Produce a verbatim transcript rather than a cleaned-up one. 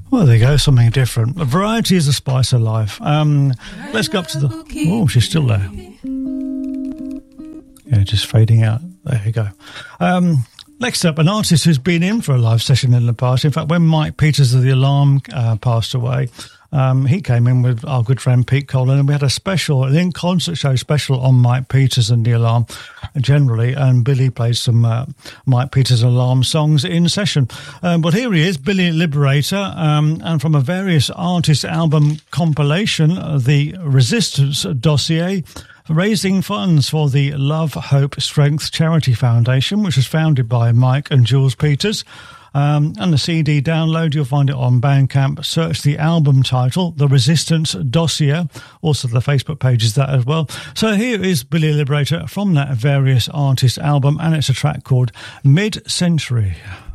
Well, there you go, something different. Variety is the spice of life. Um, let's go up to the... Oh, she's still there. Yeah, just fading out. There you go. Um, next up, an artist who's been in for a live session in the past. In fact, when Mike Peters of The Alarm uh, passed away, um, he came in with our good friend Pete Colin, and we had a special, an in-concert show special on Mike Peters and The Alarm generally, and Billy played some uh, Mike Peters Alarm songs in session. Um, but here he is, Billy Liberator, um, and from a various artist album compilation, uh, the Resistance Dossier, raising funds for the Love, Hope, Strength Charity Foundation, which was founded by Mike and Jules Peters. Um, and the C D download, you'll find it on Bandcamp. Search the album title, The Resistance Dossier. Also, the Facebook page is that as well. So here is Billy Liberator from that various artist album, and it's a track called Mid-Century.